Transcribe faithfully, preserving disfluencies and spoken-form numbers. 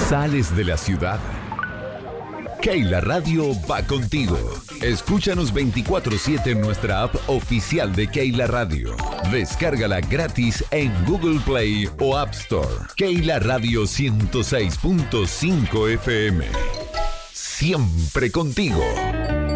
Sales de la ciudad. Keila Radio va contigo. Escúchanos veinticuatro siete en nuestra app oficial de Keila Radio. Descárgala gratis en Google Play o App Store. Keila Radio ciento seis punto cinco F M. Siempre contigo.